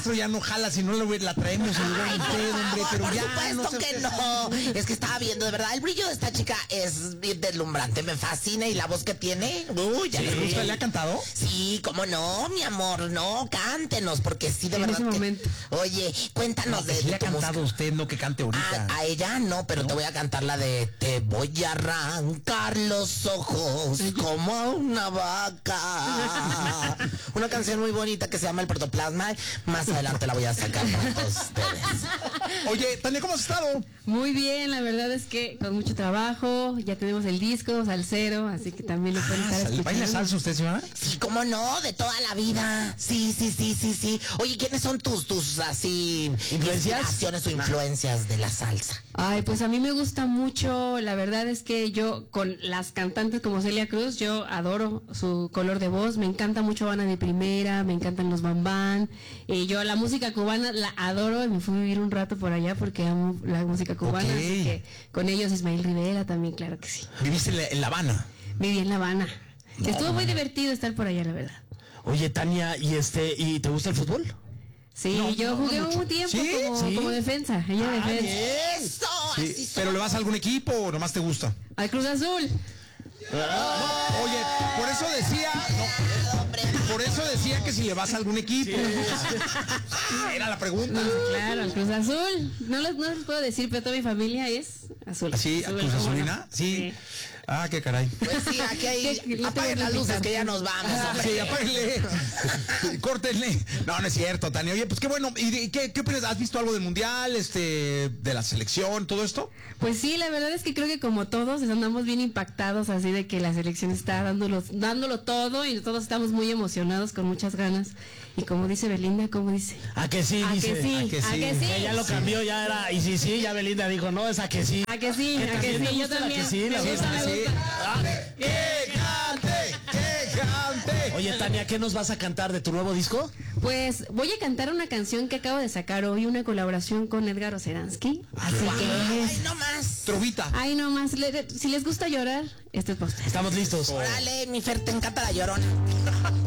maestro ya no jala, si no la traemos en lugar de usted, hombre, pero por ya. supuesto que no. Es que estaba viendo, de verdad, el brillo de esta chica es bien deslumbrante, me fascina, y la voz que tiene, uy, ya ¿Le gusta? ¿Le ha cantado? Sí, cómo no, mi amor, no, cántenos, porque sí, de verdad. En ese momento. Oye, cuéntanos ¿Le ha tu cantado música. usted, no que cante ahorita? A ella no, pero te voy a cantar la de Te voy a arrancar los ojos como a una vaca. Una canción muy bonita que se llama El Protoplasma. Más adelante la voy a sacar para todos ustedes. Oye, Tania, ¿cómo has estado? Muy bien, la verdad es que con mucho trabajo, ya tenemos el disco, Salsero, así que también lo pueden estar escuchando. ¿Baila salsa usted, señora? Sí, cómo no, de toda la vida. Sí. Oye, ¿quiénes son tus así inspiraciones o influencias de la salsa? Ay, pues a mí me gusta mucho, la verdad es que yo con las cantantes como Celia Cruz, yo adoro su color de voz, me encanta mucho Habana de Primera, me encantan los Bambán, yo la música cubana la adoro y me fui a vivir un rato por allá porque amo la música cubana, así que con ellos Ismael Rivera también, claro que sí. ¿Viviste en La Habana? Viví en La Habana. Estuvo muy divertido estar por allá, la verdad. Oye, Tania, ¿y te gusta el fútbol? Sí, yo jugué un tiempo ¿Sí? como defensa, ella defensa. ¡Eso! Sí, Así ¿pero le vas a algún equipo o nomás te gusta? Al Cruz Azul. Oye, por eso decía... Por eso decía que si le vas a algún equipo. Era la pregunta. Claro, al Cruz Azul. No les puedo decir, pero toda mi familia es azul. ¿Así? Azul, ¿Cruz ¿cómo no? Azulina? Sí. Ah, qué caray. Pues sí, aquí hay... ¿Qué- Apaguen las luces que ya nos vamos, hombre. Sí, apáguenle. Córtenle. No es cierto, Tania. Oye, pues qué bueno. ¿Y qué opinas? ¿Has visto algo del mundial, de la selección, todo esto? Pues sí, la verdad es que creo que como todos andamos bien impactados así de que la selección está dándolo todo y todos estamos muy emocionados con muchas ganas. Y como dice Belinda, ¿cómo dice? ¿A que sí? ¿A Dice. que sí? ¿A que sí? ¿A que sí? Que ya lo cambió, ya era. Y sí, ya Belinda dijo, no, es a que sí. ¿A que sí? ¿A que también te sí? Yo gusta la también. que sí, la Me gusta, verdad. me gusta. ¡Que cante! ¡Que cante! Oye, Tania, ¿qué nos vas a cantar de tu nuevo disco? Pues voy a cantar una canción que acabo de sacar hoy, una colaboración con Edgar Oceransky. Así que Ay, no más. Trovita. ay, no más, si les gusta llorar, esto es para ustedes. Estamos listos. Órale, mi Fer, te encanta la Llorona.